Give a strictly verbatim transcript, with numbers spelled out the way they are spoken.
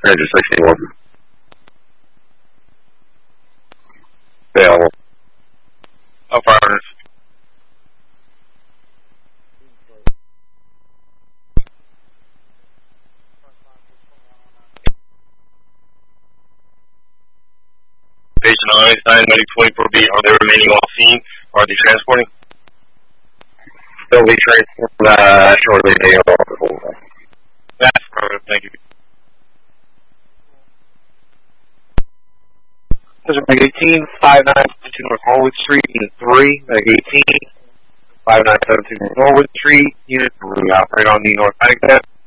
Ranger sixty-one. Available. Up fires. Patient Einstein, medic twenty-four B, are they remaining off scene? Are they transporting? They'll be transported uh, shortly. They are That's perfect, thank you. This is Meg eighteen, five nine seven two North Norwood Street, Unit three. Meg eighteen, five nine seven two North Norwood Street, Unit three. Operate on the North Baghdad.